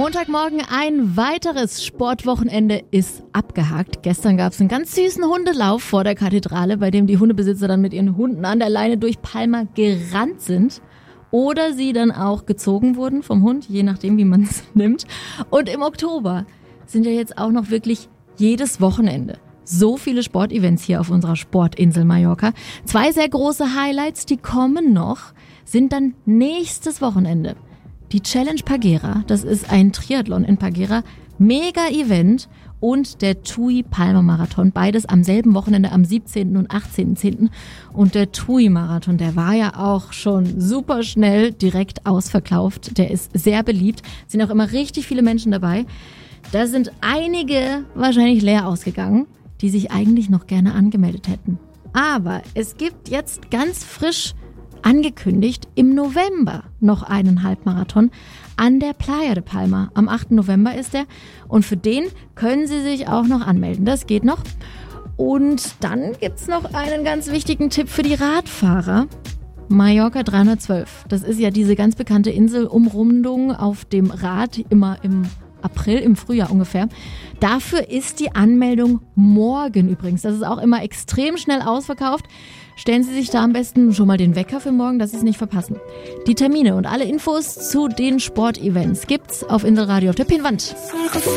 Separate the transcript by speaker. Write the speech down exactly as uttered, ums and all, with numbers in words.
Speaker 1: Montagmorgen, ein weiteres Sportwochenende ist abgehakt. Gestern gab es einen ganz süßen Hundelauf vor der Kathedrale, bei dem die Hundebesitzer dann mit ihren Hunden an der Leine durch Palma gerannt sind. Oder sie dann auch gezogen wurden vom Hund, je nachdem, wie man es nimmt. Und im Oktober sind ja jetzt auch noch wirklich jedes Wochenende so viele Sportevents hier auf unserer Sportinsel Mallorca. Zwei sehr große Highlights, die kommen noch, sind dann nächstes Wochenende. Die Challenge Pagera, das ist ein Triathlon in Pagera, Mega-Event, und der Tui Palma Marathon, beides am selben Wochenende am siebzehnten und achtzehnten zehnten Und der Tui Marathon, der war ja auch schon super schnell direkt ausverkauft, der ist sehr beliebt, sind auch immer richtig viele Menschen dabei. Da sind einige wahrscheinlich leer ausgegangen, die sich eigentlich noch gerne angemeldet hätten. Aber es gibt jetzt ganz frisch angekündigt im November noch einen Halbmarathon an der Playa de Palma. Am achten November ist der und für den können Sie sich auch noch anmelden. Das geht noch. Und dann gibt's noch einen ganz wichtigen Tipp für die Radfahrer. Mallorca dreihundertzwölf. Das ist ja diese ganz bekannte Inselumrundung auf dem Rad, immer im April, im Frühjahr ungefähr. Dafür ist die Anmeldung morgen übrigens. Das ist auch immer extrem schnell ausverkauft. Stellen Sie sich da am besten schon mal den Wecker für morgen, dass Sie es nicht verpassen. Die Termine und alle Infos zu den Sportevents gibt's auf Inselradio auf der Pinnwand.